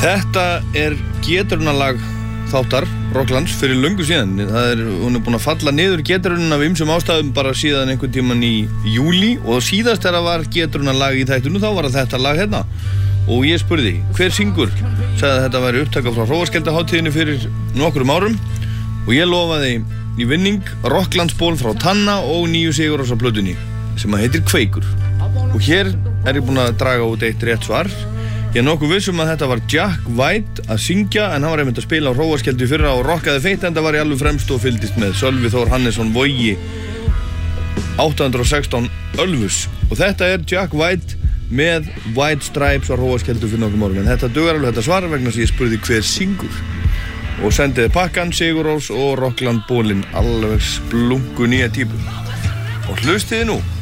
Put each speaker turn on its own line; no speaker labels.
Þetta geturunarlag þáttar Rocklands fyrir löngu síðan. Hún búin að falla niður geturunum af ýmsum ástæðum bara síðan einhvern tímann í júlí og síðast þegar var geturunarlag í þættinu þá var þetta lag hérna. Og ég spurði, hver syngur? Sagði að þetta væri upptaka frá Hróarskeldahátíðinni fyrir nokkrum árum og ég lofaði í vinning Rocklandsból frá Tanna og nýju Sigurrósa plötunni sem heitir Kveikur. Og hér ég búin að draga út eitt rétt svar. Ég nokkuð vissum að þetta var Jack White að syngja en hann var einmitt að spila á Hróarskeldu í fyrra og rockaði feitt en það var í alveg fremst og fylgdist með Sölvi Þór Hannesson Vogi 816 Ölfus. Og þetta Jack White með White Stripes á Hróarskeldu fyrir nokkrum árum. En þetta dugar alveg þetta svar vegna sem ég spurði hver syngur. Og sendiði pakkan, Sigurrós og Rockland bólinn, alveg splungu nýja típu. Og hlustiði nú.